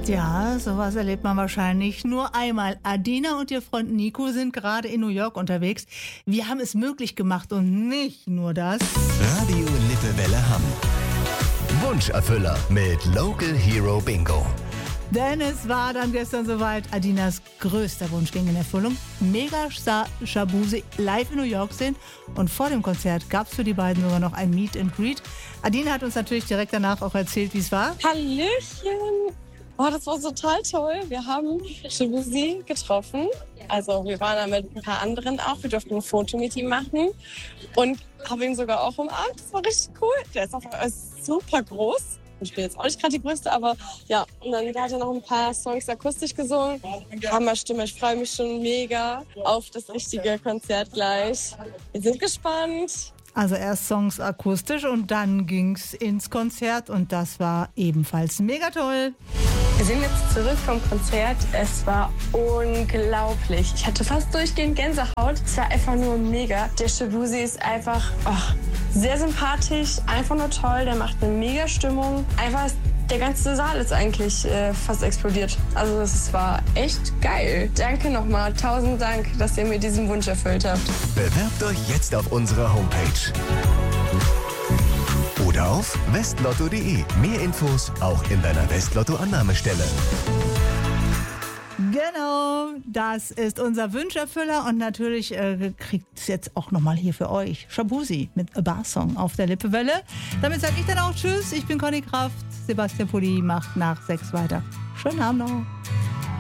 Ja, sowas erlebt man wahrscheinlich nur einmal. Adina und ihr Freund Nico sind gerade in New York unterwegs. Wir haben es möglich gemacht und nicht nur das. Radio Lippewelle Hamm. Wunscherfüller mit Local Hero Bingo. Denn es war dann gestern soweit, Adinas größter Wunsch ging in Erfüllung. Megastar Shaboozey live in New York sehen. Und vor dem Konzert gab es für die beiden sogar noch ein Meet and Greet. Adina hat uns natürlich direkt danach auch erzählt, wie es war. Hallöchen! Oh, das war total toll. Wir haben Shaboozey getroffen. Also wir waren da mit ein paar anderen auch. Wir durften ein Foto mit ihm machen und haben ihn sogar auch umarmt. Das war richtig cool. Der ist auch super groß. Ich bin jetzt auch nicht gerade die Größte, aber ja. Und dann hat er noch ein paar Songs akustisch gesungen. Hammerstimme. Ich freue mich schon mega auf das richtige Konzert gleich. Wir sind gespannt. Also erst Songs akustisch und dann ging's ins Konzert und das war ebenfalls mega toll. Wir sind jetzt zurück vom Konzert. Es war unglaublich. Ich hatte fast durchgehend Gänsehaut. Es war einfach nur mega. Der Shaboozey ist einfach sehr sympathisch, einfach nur toll. Der macht eine mega Stimmung. Einfach der ganze Saal ist eigentlich fast explodiert. Also es war echt geil. Danke nochmal. 1000 Dank, dass ihr mir diesen Wunsch erfüllt habt. Bewerbt euch jetzt auf unserer Homepage. Oder auf westlotto.de. Mehr Infos auch in deiner Westlotto-Annahmestelle. Genau, das ist unser Wünscherfüller und natürlich kriegt es jetzt auch nochmal hier für euch Shaboozey mit A Bar Song auf der Lippewelle. Damit sage ich dann auch Tschüss, ich bin Conny Kraft, Sebastian Pulli macht nach 6 weiter. Schönen Abend noch.